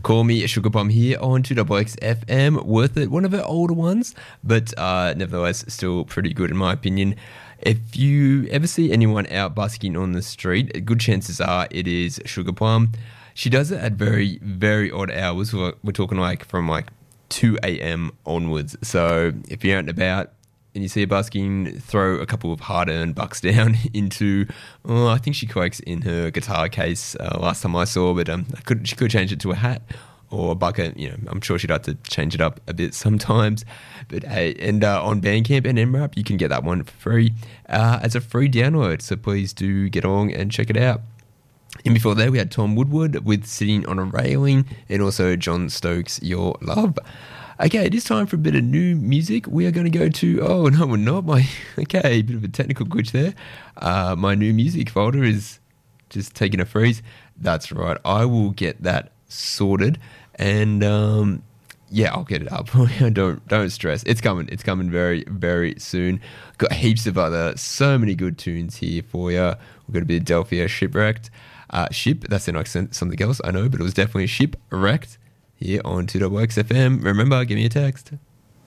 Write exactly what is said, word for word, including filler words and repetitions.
Call Me a Sugar Bomb here on two X X F M. Worth it. One of her older ones, but uh, nevertheless still pretty good in my opinion. If you ever see anyone out busking on the street, good chances are it is Sugar Plum. She does it at very, very odd hours. We're, we're talking like from like two a.m. onwards. So if you're out and about and you see a busking, throw a couple of hard-earned bucks down into, oh, I think she collects in her guitar case uh, last time I saw, but um, I could, she could change it to a hat or a bucket. You know, I'm sure she'd have to change it up a bit sometimes. But hey, and uh, on Bandcamp and M RAP, you can get that one for free uh, as a free download. So please do get along and check it out. And before that, we had Tom Woodward with Sitting on a Railing and also John Stokes, Your Love. Okay, it is time for a bit of new music. We are going to go to, oh, no, we're not. My, okay, a bit of a technical glitch there. Uh, my new music folder is just taking a freeze. That's right. I will get that sorted. And, um, yeah, I'll get it up. don't don't stress. It's coming. It's coming very, very soon. Got heaps of other, so many good tunes here for you. We've got a bit of Delphia Shipwrecked. Uh, ship, that's an accent, something else, I know, but it was definitely Shipwrecked here on two X X F M. Remember, give me a text.